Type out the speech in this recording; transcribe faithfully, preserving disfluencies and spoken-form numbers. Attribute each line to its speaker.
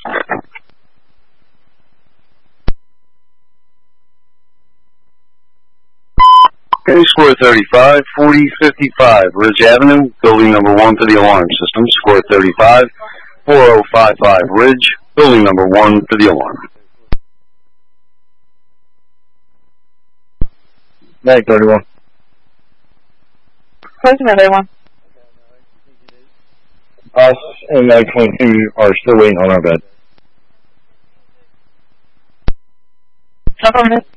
Speaker 1: Okay, score thirty-five, forty fifty-five, Ridge Avenue, building number one for the alarm system. Score thirty-five, forty fifty-five, Ridge, building number one for the alarm.
Speaker 2: Mag thirty-one.
Speaker 3: Close Mag thirty-one.
Speaker 2: Us and Mag twenty-two are still waiting on our bed.
Speaker 3: Affirmative.